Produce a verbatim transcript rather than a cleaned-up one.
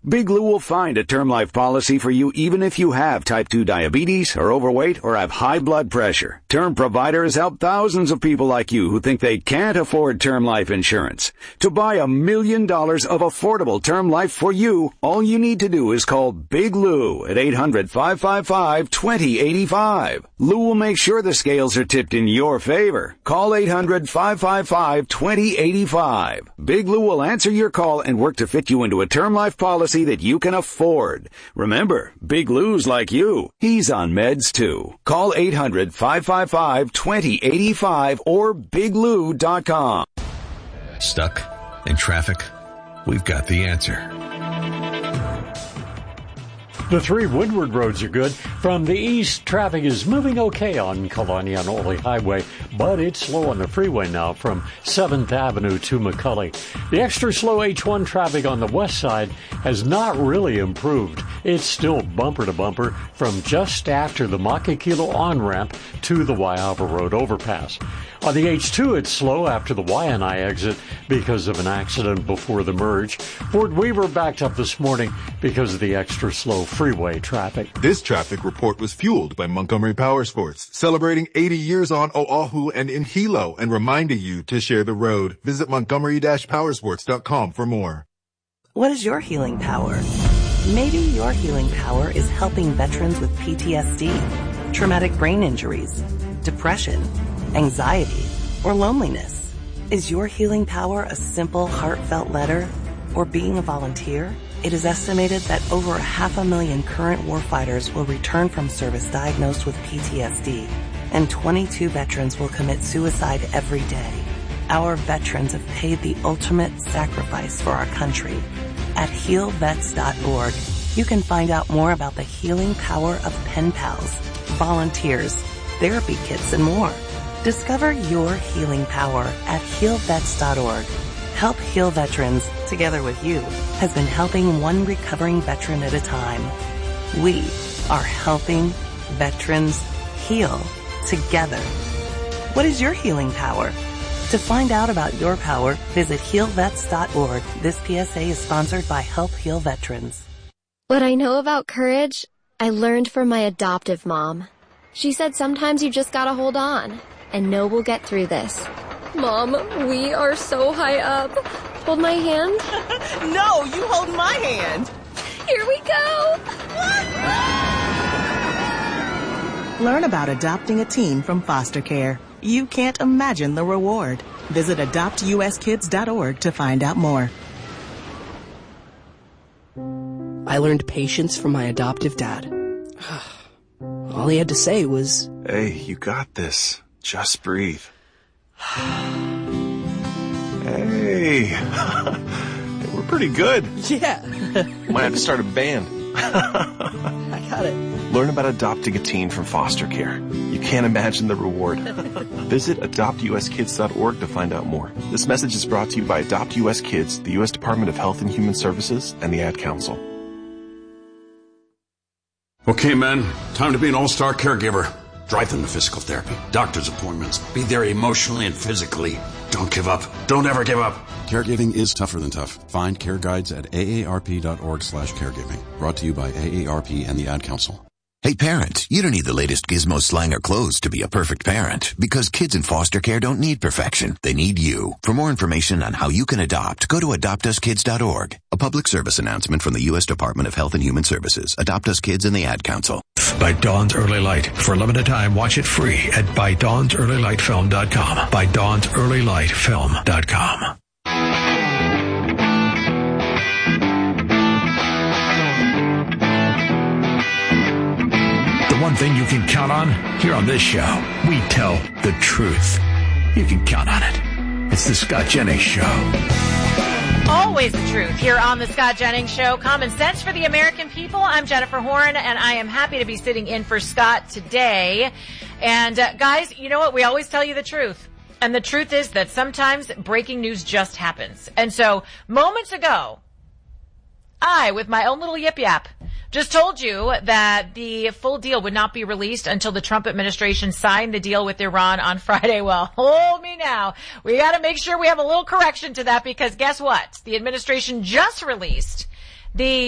Big Lou will find a term life policy for you even if you have type two diabetes, are overweight, or have high blood pressure. Term Providers help thousands of people like you who think they can't afford term life insurance. To buy a million dollars of affordable term life for you, all you need to do is call Big Lou at eight hundred, five five five, two zero eight five. Lou will make sure the scales are tipped in your favor. Call eight hundred, five five five, two zero eight five. Big Lou will answer your call and work to fit you into a term life policy that you can afford. Remember, Big Lou's like you. He's on meds too. Call eight hundred, five five five, two zero eight five or big lou dot com. Stuck in traffic? We've got the answer. The three windward roads are good. From the east, traffic is moving okay on Kalani on Ole Highway, but it's slow on the freeway now from seventh Avenue to McCully. The extra slow H one traffic on the west side has not really improved. It's still bumper to bumper from just after the Makakilo on-ramp to the Waiava Road overpass. On the H two, it's slow after the Waianae exit because of an accident before the merge. Fort Weaver backed up this morning because of the extra slow freeway traffic. This traffic report was fueled by Montgomery Power Sports, celebrating eighty years on Oahu and in Hilo and reminding you to share the road. Visit montgomery dash powersports dot com for more. What is your healing power? Maybe your healing power is helping veterans with P T S D, traumatic brain injuries, depression, anxiety, or loneliness. Is your healing power a simple, heartfelt letter or being a volunteer? It is estimated that over a half a million current warfighters will return from service diagnosed with P T S D, and twenty-two veterans will commit suicide every day. Our veterans have paid the ultimate sacrifice for our country. At heal vets dot org, you can find out more about the healing power of pen pals, volunteers, therapy kits, and more. Discover your healing power at heal vets dot org. Help Heal Veterans, together with you, has been helping one recovering veteran at a time. We are helping veterans heal together. What is your healing power? To find out about your power, visit heal vets dot org. This P S A is sponsored by Help Heal Veterans. What I know about courage, I learned from my adoptive mom. She said sometimes you just gotta hold on and know we'll get through this. Mom, we are so high up. Hold my hand. No, you hold my hand. Here we go. Learn about adopting a teen from foster care. You can't imagine the reward. Visit adopt u s kids dot org to find out more. I learned patience from my adoptive dad. All he had to say was, "Hey, you got this. Just breathe." Hey, we're pretty good. Yeah. Might have to start a band. I got it. Learn about adopting a teen from foster care. You can't imagine the reward. Visit adopt u s kids dot org to find out more. This message is brought to you by Adopt U S Kids, the U S Department of Health and Human Services, and the Ad Council. Okay, men, time to be an all-star caregiver. Drive them to physical therapy, doctor's appointments. Be there emotionally and physically. Don't give up. Don't ever give up. Caregiving is tougher than tough. Find care guides at A A R P dot org slash caregiving. Brought to you by A A R P and the Ad Council. Hey parents, you don't need the latest gizmo, slang, or clothes to be a perfect parent, because kids in foster care don't need perfection. They need you. For more information on how you can adopt, go to adopt us kids dot org. A public service announcement from the U S Department of Health and Human Services, Adopt Us Kids, and the Ad Council. By Dawn's Early Light. For a limited time, watch it free at by dawns early light film dot com. by dawns early light film dot com. One thing you can count on here on this show, we tell the truth. You can count on it. It's the Scott Jennings Show. Always the truth here on the Scott Jennings Show. Common sense for the American people. I'm Jennifer Horn, and I am happy to be sitting in for Scott today. And uh, guys, you know what? We always tell you the truth. And the truth is that sometimes breaking news just happens. And so moments ago, I, with my own little yip yap, just told you that the full deal would not be released until the Trump administration signed the deal with Iran on Friday. Well, hold me now. We got to make sure we have a little correction to that, because guess what? The administration just released the